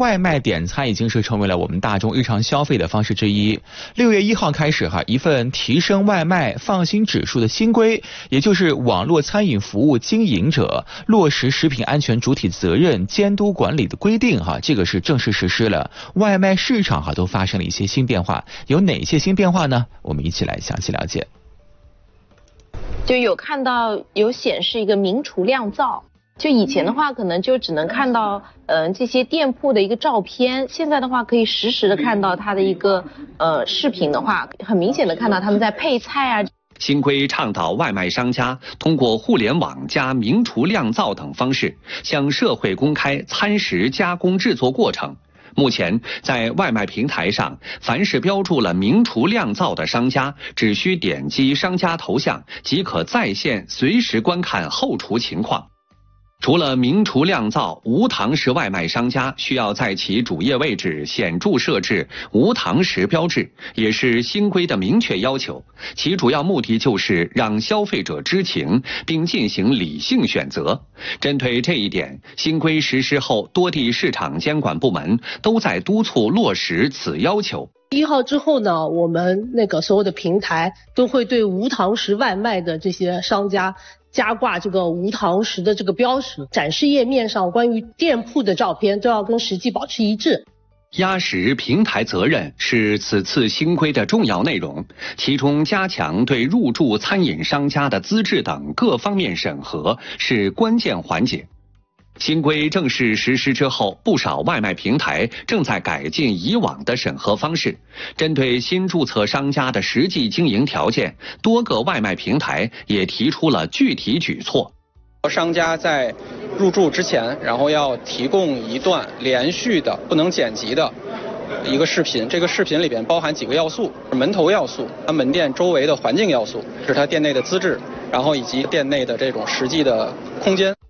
外卖点餐已经是成为了我们大众日常消费的方式之一。6月1号开始一份提升外卖放心指数的新规，也就是网络餐饮服务经营者落实食品安全主体责任监督管理的规定这个是正式实施了。外卖市场都发生了一些新变化，有哪些新变化呢？我们一起来详细了解。 就有看到有显示一个明厨亮灶，就以前的话可能就只能看到这些店铺的一个照片，现在的话可以实时的看到它的一个视频的话，很明显的看到他们在配菜啊。 新规倡导外卖商家通过互联网加明厨亮灶等方式，向社会公开餐食加工制作过程。目前，在外卖平台上，凡是标注了明厨亮灶的商家，只需点击商家头像，即可在线随时观看后厨情况。除了明厨亮灶，无堂食外卖商家需要在其主页位置显著设置无堂食标志，也是新规的明确要求。其主要目的就是让消费者知情，并进行理性选择。针对这一点，新规实施后，多地市场监管部门都在督促落实此要求。 1号之后呢，我们所有的平台都会对无堂食外卖的这些商家加挂这个无堂食的这个标识，展示页面上关于店铺的照片都要跟实际保持一致。 压实平台责任是此次新规的重要内容，其中加强对入驻餐饮商家的资质等各方面审核是关键环节。新规正式实施之后，不少外卖平台正在改进以往的审核方式。针对新注册商家的实际经营条件，多个外卖平台也提出了具体举措。 商家在入驻之前，然后要提供一段连续的、不能剪辑的一个视频，这个视频里边包含几个要素：门头要素、它门店周围的环境要素，是它店内的资质，然后以及店内的这种实际的空间。